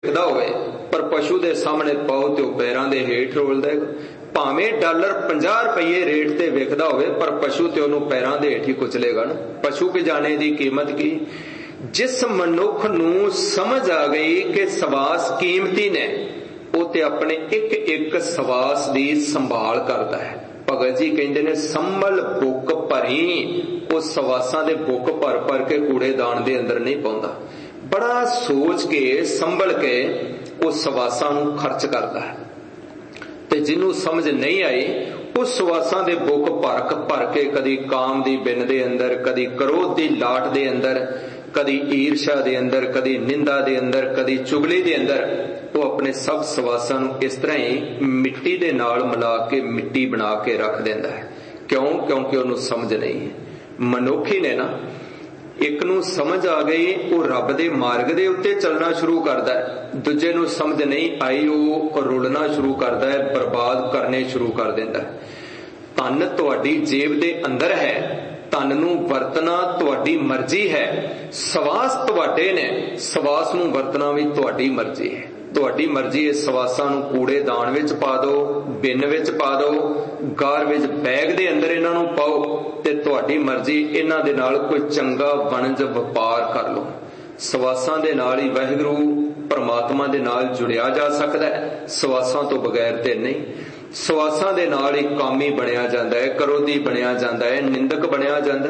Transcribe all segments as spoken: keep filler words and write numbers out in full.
ਹੋਵੇ पर पशु के सामने पाओ तो पैरों के हेठ रोल देगा। भावें डॉलर पचास रुपये रेट से विकदा होवे पर पशु तो उन्होंने पैरों के हेठ ही कुचलेगा ना। पशु के जाने की कीमत की। जिस मनुख नूं समझ आ गई कि सवास कीमती ने वो ते अपने एक एक सवास की संभाल करता है। भगत जी कहते ने संभल बुक भरी, वो सवासां दे बुक भर भर के कूड़ेदान के अंदर नहीं पाउंदा। बड़ा सोच के संभल के वो सवासां नूं खर्च करता है। ते जिन्हों समझ नहीं आई उस सवासां दे बुक भर भर के कदी काम दी बिन दे अंदर, कदी क्रोध दी लाट दे अंदर, कदी ईर्षा दे अंदर, कदी निंदा दे अंदर, कदी चुगली दे अंदर, वो अपने सब सवासां नूं इस तरह ही मिट्टी दे नाल मिला के मिट्टी बना के रख देंदा है। क्यों? क्योंकि उन्होंने समझ नहीं है। मनुखी ने ना एक नूं समझ आ गई वो रब दे मार्ग दे उत्ते चलना शुरू करदा है, दूजे नूं समझ नहीं आई वो रुलना शुरू करदा है, बर्बाद करने शुरू कर देंदा है। धन तुहाडी जेब दे अंदर है, धन नूं वरतना तुहाडी मर्जी है। सवास तुहाडे ने, सवास नूं वरतना भी तुहाडी मर्जी है। तुहाडी मर्जी है सवासां नूं कूड़ेदान विच पा दो, बिन विच पा दो, गार विच बैग दे अंदर इन्हां नूं पाओ ते तुहाडी मर्जी इन्हां दे नाल कोई चंगा वणज वपार कर लो। सवासां दे नाल ही वाहिगुरू परमात्मा दे नाल जुड़िया जा सकदा है, सवासां तो बगैर ते नहीं। सवासां दे नाल ही कामी बनिया जांदा है, क्रोधी बनिया जांदा है, निंदक बनिया जांदा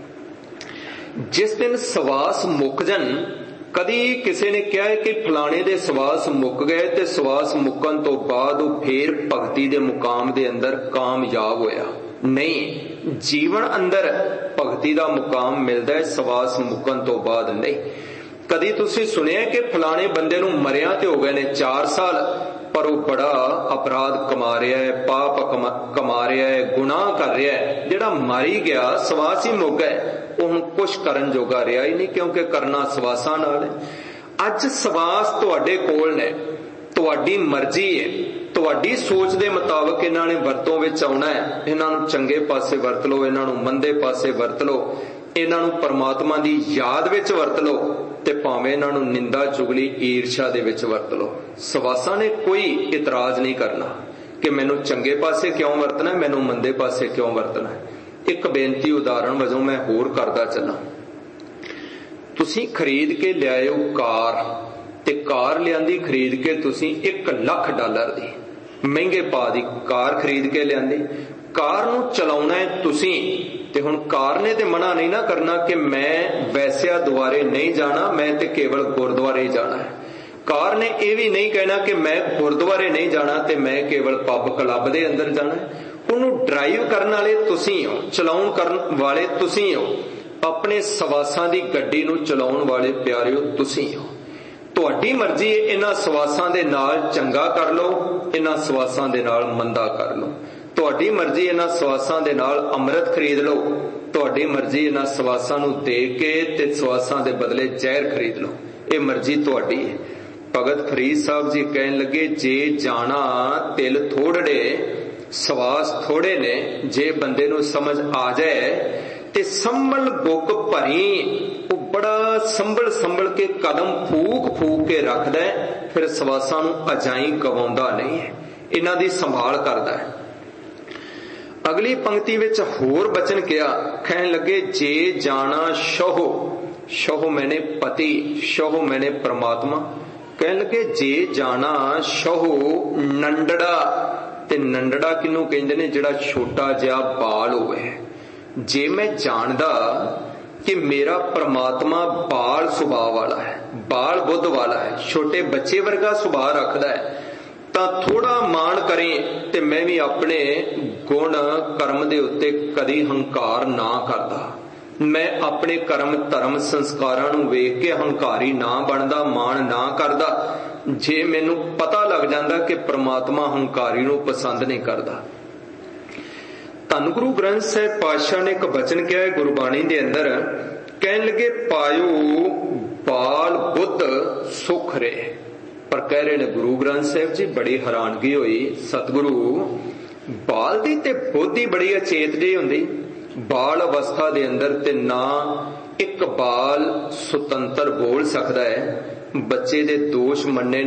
है। जिस दिन सवास मुक जन, कदी किसी ने कहा है कि फलाने दे सवास मुक गए ते सवास मुकन तो बाद वो फिर भगती दे मुकाम दे अंदर कामयाब होया नहीं। जीवन अंदर भगती दा मुकाम मिलदा है, सवास मुकन तो बाद नहीं। कदी तुसी सुनिया कि फलाने बंदे नूं मरिया ते हो गए ने चार साल पर वो बड़ा अपराध कमा रहा है, पाप कमा रहा है, गुनाह कर रहा है। जिहड़ा मारी गया सवास ही मुक गए, हुण कुछ करन जोगा रहा ही नहीं, क्योंकि करना सवासां नाल है। अज सवास तुहाडे कोल ने, तुहाडी मर्जी है, तुहाडी सोच दे मुताबिक इन्हां ने वरतों विच आउणा है। इन्हां नूं चंगे पासे वरत लो, इन्हां नूं मंदे पासे वरत लो, इन्हां नूं परमात्मा दी याद विच वरत लो ते भावें इन्हां नूं निंदा चुगली ईर्षा दे विच वरत लो। सवासां ने कोई इतराज नहीं करना कि मैनूं चंगे पासे क्यों वरतना है, मैनूं मंदे पासे क्यों वरतना है। एक बेनती उदाहरण वजों मैं होर करदा चलां। तुसीं खरीद के लिआए हो कार, ते कार लिआंदी खरीद के तुसीं एक लख डॉलर दी महंगे पा दी कार खरीद के लिआंदी। कार नूं चलाउणा है तुसीं, ते हुण कार ने ते मना नहीं ना करना कि मैं वैसिया द्वारे नहीं जाना, मैं ते केवल गुरुद्वारे जाना है। कार ने यह भी नहीं कहना कि मैं गुरुद्वारे नहीं जाना ते मैं केवल पब क्लब दे अंदर जाना है। उन्होंने ड्राइव करने वाले तुसीं हो, चलाउण करन वाले तुसीं हो, अपने सवासां दी गड्डी नूं चलाउण वाले प्यारिओ तुसीं हो। तुहाडी मर्जी है, इन्हां सवासां दे नाल चंगा कर लो, इन्हां सवासां दे नाल मंदा कर लो। तुहाडी मर्जी इन्हां सवासां दे नाल अमृत खरीद लो, तुहाडी मर्जी इन्हां सवासां नूं दे के ते सवासां दे बदले जहर खरीद लो। ये मर्जी तुहाडी है। भगत फरीद साहब जी कहन लगे, जे जाना तिल थोड़े सवास थोड़े ने, जे बंदे नूं समझ आ जाए ते संभल बुक भरी, वो बड़ा संभल संभल के कदम फूक फूक के रखदा है, फिर सवासां नूं अजाई गवाउंदा नहीं है, इन्हां दी संभाल करदा है। अगली पंक्ति विच होर बचन किया, कहन लगे जे जाना शोहो, शोहो मैंने पति, शोहो मैंने परमात्मा। कहन लगे जे जाना शोहो नंडड़ा, ते नंडड़ा किनू कहंदे ने, जिहड़ा छोटा जिहा बाल होवे। जे मैं जानदा कि मेरा परमात्मा बाल सुभाव वाला है, बाल बुद्ध वाला है, छोटे बच्चे वर्गा सुभाव रखदा है, तां थोड़ा मान करें ते मैं भी अपने गुण कर्म दे उत्ते कदी हंकार ना करदा। मैं अपने कर्म धर्म संस्कारां नूं वेख के हंकारी ना बनदा, मान ना करदा। जे मैनू पता लग जांदा कि परमात्मा हंकारी नूं पसंद नहीं करदा। धन गुरु ग्रंथ साहिब पातशाह ने एक वचन किया है गुरबाणी दे अंदर, कहन लगे पायो बाल बुद्ध सुख रे। पर कह रहे ने गुरु ग्रंथ साहिब जी, बड़ी हैरानगी हुई सतगुरु, बाल दी ते बुद्धि बड़ी अचेत जी हुंदी। बाल अवस्था दे अंदर ते ना एक बाल सुतंत्र बोल सकदा है, बच्चे दे दोष मन्ने